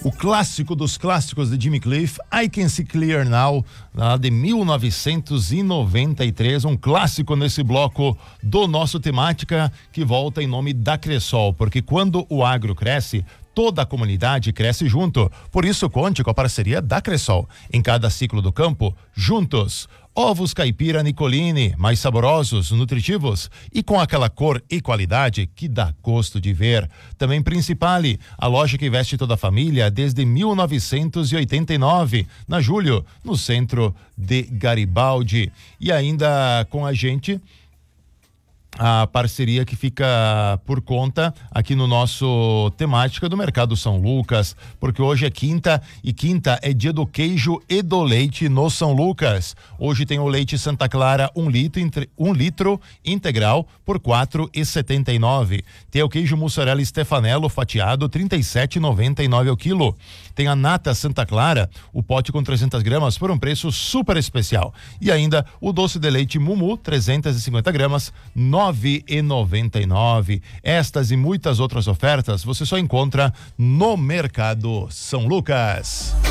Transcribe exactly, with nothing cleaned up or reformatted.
O clássico dos clássicos de Jimmy Cliff, I Can See Clear Now, lá de mil novecentos e noventa e três, um clássico nesse bloco do nosso temática, que volta em nome da Cressol, porque quando o agro cresce, toda a comunidade cresce junto. Por isso, conte com a parceria da Cressol. Em cada ciclo do campo, juntos. Ovos caipira Nicolini, mais saborosos, nutritivos e com aquela cor e qualidade que dá gosto de ver. Também Principale, a loja que veste toda a família desde mil novecentos e oitenta e nove, na Júlio, no centro de Garibaldi. E ainda com a gente, a parceria que fica por conta aqui no nosso temática do Mercado São Lucas, porque hoje é quinta e quinta é dia do queijo e do leite no São Lucas. Hoje tem o leite Santa Clara um litro, um litro integral por quatro e setenta e nove. Tem o queijo mussarela Stefanello fatiado trinta e sete e noventa e nove ao quilo. Tem a nata Santa Clara, o pote com trezentas gramas por um preço super especial. E ainda o doce de leite Mumu trezentas e cinquenta gramas, nove e noventa e nove. Estas e muitas outras ofertas você só encontra no Mercado São Lucas.